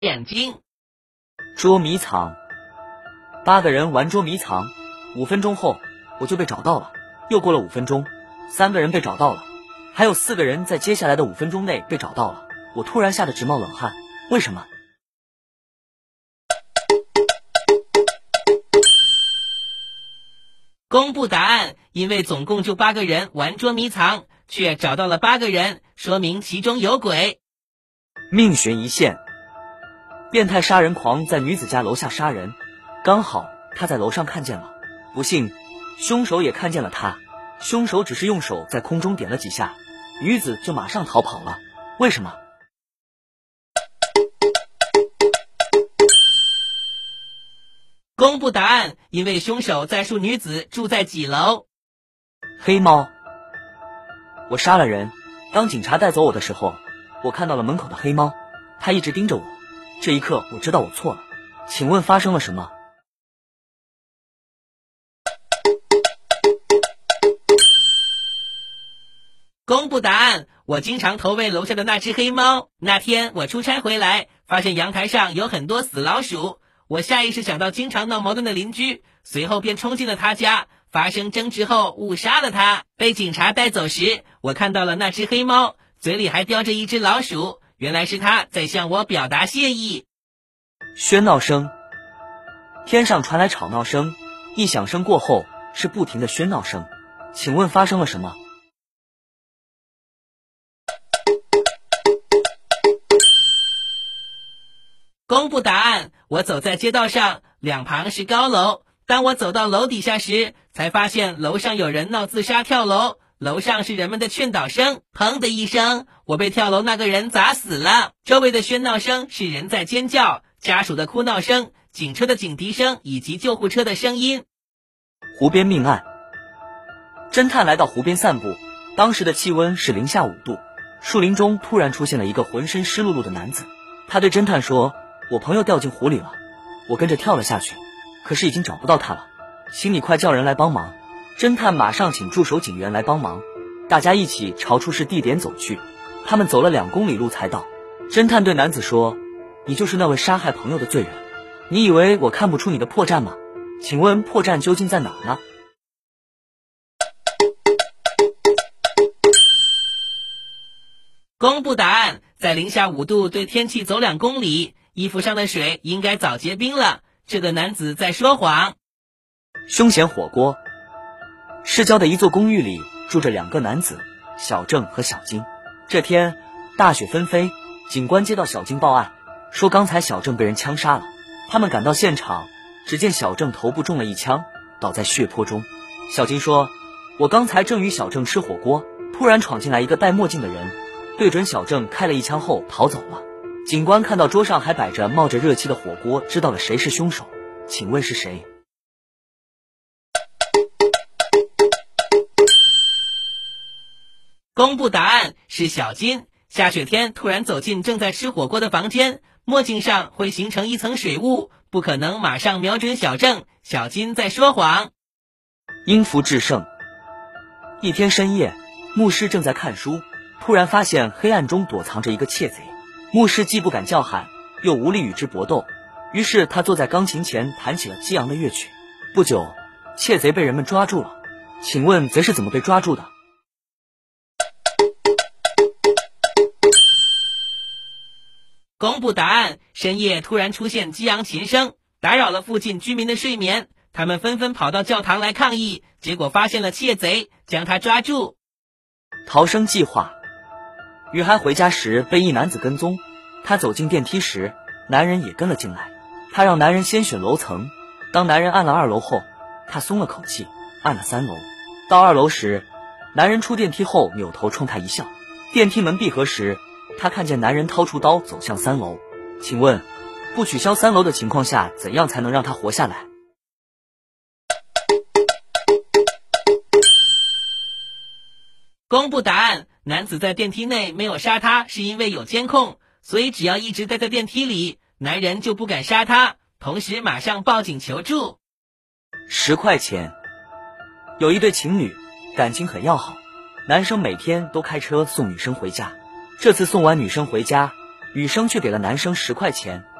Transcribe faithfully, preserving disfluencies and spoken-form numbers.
眼睛。 捉迷藏。八个人玩捉迷藏，五分钟后我就被找到了。又过了五分钟，三个人被找到了，还有四个人在接下来的五分钟内被找到了。我突然吓得直冒冷汗，为什么？ 公布答案，因为总共就八个人玩捉迷藏，却找到了八个人，说明其中有鬼。 命悬一线。变态杀人狂在女子家楼下杀人，刚好他在楼上看见了，不幸凶手也看见了他。凶手只是用手在空中点了几下，女子就马上逃跑了。为什么？ 公布答案，因为凶手在述女子住在几楼。 黑猫。我杀了人，当警察带走我的时候，我看到了门口的黑猫，它一直盯着我。这一刻我知道我错了，请问发生了什么？ 公布答案，我经常投喂楼下的那只黑猫。那天我出差回来，发现阳台上有很多死老鼠，我下意识想到经常闹矛盾的邻居，随后便冲进了他家，发生争执后误杀了他。被警察带走时，我看到了那只黑猫，嘴里还叼着一只老鼠，原来是他在向我表达谢意。 喧闹声。天上传来吵闹声，一响声过后是不停的喧闹声，请问发生了什么？ 公布答案，我走在街道上，两旁是高楼。当我走到楼底下时，才发现楼上有人闹自杀跳楼，楼上是人们的劝导声。砰的一声，我被跳楼那个人砸死了。周围的喧闹声是人在尖叫，家属的哭闹声，警车的警笛声以及救护车的声音。 湖边命案。侦探来到湖边散步，当时的气温是零下五度，树林中突然出现了一个浑身湿漉漉的男子。他对侦探说，我朋友掉进湖里了。我跟着跳了下去，可是已经找不到他了，请你快叫人来帮忙。侦探马上请驻守警员来帮忙，大家一起朝出事地点走去。他们走了两公里路才到。侦探对男子说，你就是那位杀害朋友的罪人，你以为我看不出你的破绽吗？请问破绽究竟在哪儿呢？ 公布答案，在零下五度对天气走两公里，衣服上的水应该早结冰了。这个男子在说谎。 凶险火锅。市郊的一座公寓里住着两个男子，小郑和小金。这天大雪纷飞，警官接到小金报案，说刚才小郑被人枪杀了。他们赶到现场，只见小郑头部中了一枪，倒在血泊中。小金说，我刚才正与小郑吃火锅，突然闯进来一个戴墨镜的人，对准小郑开了一枪后逃走了。警官看到桌上还摆着冒着热气的火锅，知道了谁是凶手，请问是谁？ 公布答案，是小金。下雪天突然走进正在吃火锅的房间，墨镜上会形成一层水雾，不可能马上瞄准小郑。小金在说谎。 因福制胜。一天深夜，牧师正在看书，突然发现黑暗中躲藏着一个窃贼。牧师既不敢叫喊，又无力与之搏斗，于是他坐在钢琴前弹起了激昂的乐曲。不久，窃贼被人们抓住了。请问贼是怎么被抓住的？ 公布答案，深夜突然出现激昂琴声，打扰了附近居民的睡眠，他们纷纷跑到教堂来抗议，结果发现了窃贼，将他抓住。 逃生计划。女孩回家时被一男子跟踪，她走进电梯时，男人也跟了进来。她让男人先选楼层，当男人按了二楼后，她松了口气，按了三楼。到二楼时，男人出电梯后扭头冲她一笑。电梯门闭合时，她看见男人掏出刀走向三楼。请问，不取消三楼的情况下，怎样才能让他活下来？ 公布答案，男子在电梯内没有杀他，是因为有监控，所以只要一直待在电梯里，男人就不敢杀他，同时马上报警求助。 十块钱。有一对情侣，感情很要好，男生每天都开车送女生回家。这次送完女生回家， 女生却给了男生十块钱。